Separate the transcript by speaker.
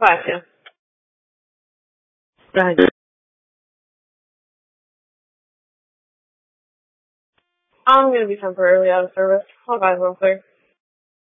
Speaker 1: Gotcha. Go ahead. I'm gonna be temporarily out of service. Hold on real quick.